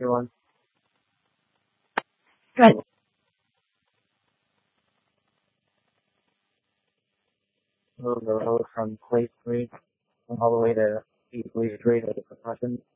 everyone. Good. Move the road from Quake 3 all the way to deeply straight of the concussion.